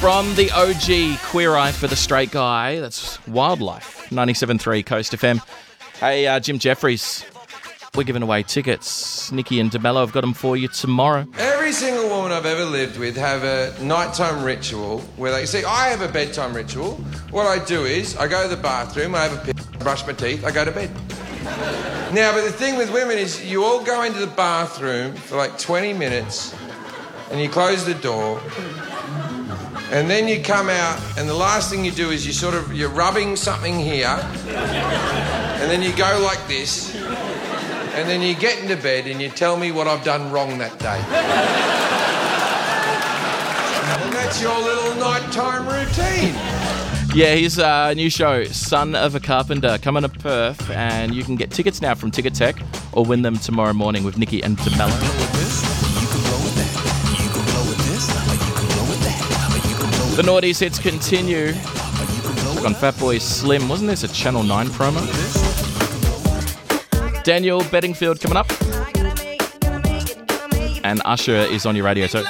From the OG Queer Eye for the Straight Guy, that's Wildlife, 97.3 Coast FM. Hey, Jim Jeffries, we're giving away tickets. Nikki and DeMello have got them for you tomorrow. Every single woman I've ever lived with have a nighttime ritual where they see, I have a bedtime ritual. What I do is I go to the bathroom, I have a piss, brush my teeth, I go to bed. Now, but the thing with women is you all go into the bathroom for like 20 minutes and you close the door and then you come out and the last thing you do is you're rubbing something here and then you go like this and then you get into bed and you tell me what I've done wrong that day. And that's your little nighttime routine. Yeah, his new show, Son of a Carpenter, coming to Perth, and you can get tickets now from Ticket Tech or win them tomorrow morning with Nikki and DeMello. The Naughties hits continue. Look on Fatboy Slim. Wasn't this a Channel 9 promo? Daniel Bedingfield coming up. And Usher is on your radio, so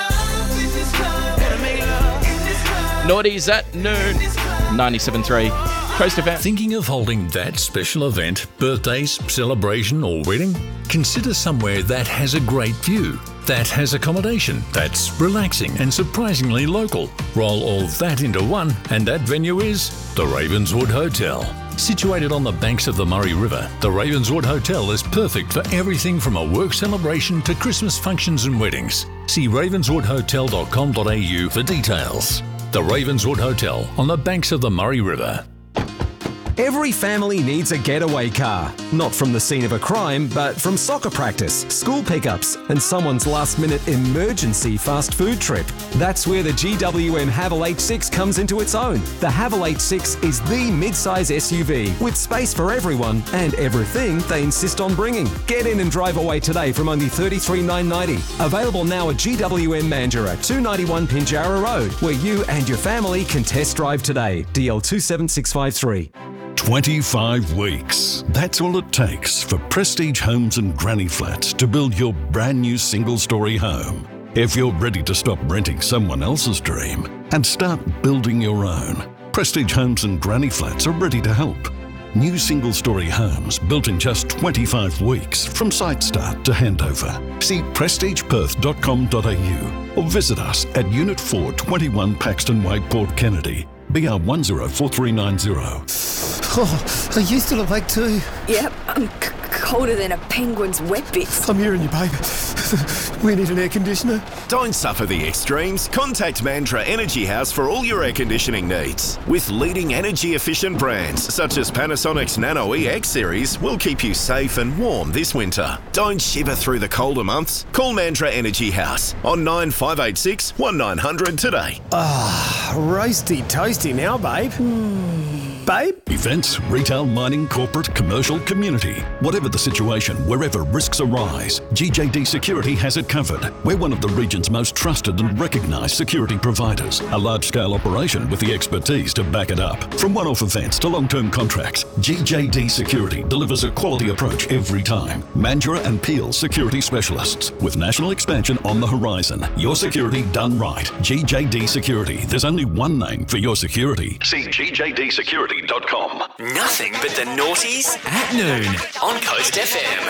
Naughties at noon. 97.3 Coast FM. Thinking of holding that special event, birthdays, celebration or wedding? Consider somewhere that has a great view, that has accommodation, that's relaxing and surprisingly local. Roll all that into one and that venue is the Ravenswood Hotel. Situated on the banks of the Murray River, the Ravenswood Hotel is perfect for everything from a work celebration to Christmas functions and weddings. See ravenswoodhotel.com.au for details. The Ravenswood Hotel on the banks of the Murray River. Every family needs a getaway car. Not from the scene of a crime, but from soccer practice, school pickups, and someone's last-minute emergency fast food trip. That's where the GWM Haval H6 comes into its own. The Haval H6 is the mid-size SUV with space for everyone and everything they insist on bringing. Get in and drive away today from only $33,990. Available now at GWM Mandurah, 291 Pinjarra Road, where you and your family can test drive today. DL 27653. 25 weeks. That's all it takes for Prestige Homes and Granny Flats to build your brand new single-story home. If you're ready to stop renting someone else's dream and start building your own, Prestige Homes and Granny Flats are ready to help. New single-story homes built in just 25 weeks from site start to handover. See prestigeperth.com.au or visit us at Unit 4, 21 Paxton Way, Port Kennedy. BR 104390. Oh, are you still awake too? Yep, I'm colder than a penguin's wet bits. I'm hearing you, babe. We need an air conditioner. Don't suffer the extremes. Contact Mandurah Energy House for all your air conditioning needs. With leading energy-efficient brands such as Panasonic's Nano EX series will keep you safe and warm this winter. Don't shiver through the colder months. Call Mandurah Energy House on 9586 1900 today. Roasty toasty now, babe. Babe? Events, retail, mining, corporate, commercial, community. Whatever the situation, wherever risks arise, GJD Security has it covered. We're one of the region's most trusted and recognised security providers. A large-scale operation with the expertise to back it up. From one-off events to long-term contracts, GJD Security delivers a quality approach every time. Mandurah and Peel Security Specialists. With national expansion on the horizon. Your security done right. GJD Security. There's only one name for your security. See GJDsecurity.com. Nothing but the naughties at noon on Coast FM.